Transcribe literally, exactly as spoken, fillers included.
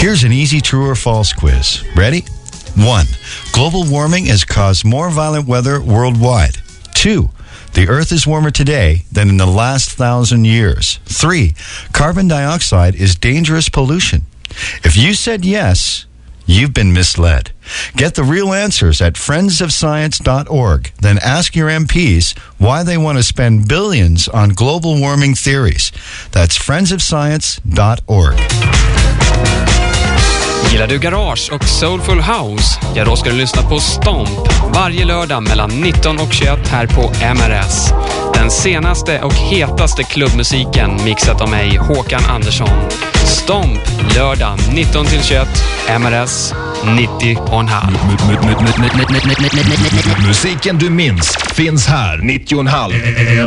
Here's an easy true or false quiz. Ready? One, global warming has caused more violent weather worldwide. Two, the Earth is warmer today than in the last thousand years. Three, carbon dioxide is dangerous pollution. If you said yes, you've been misled. Get the real answers at friends of science dot org. Then ask your M Ps why they want to spend billions on global warming theories. That's friends of science dot org. Gillar du garage och soulful house? Ja, då ska du lyssna på Stomp varje lördag mellan nitton och tjugoett här på M R S. Den senaste och hetaste klubbmusiken mixat av mig, Håkan Andersson. Stomp lördag nitton till tjugoett, M R S nittio komma fem. Musiken du minns finns här, nittio komma fem.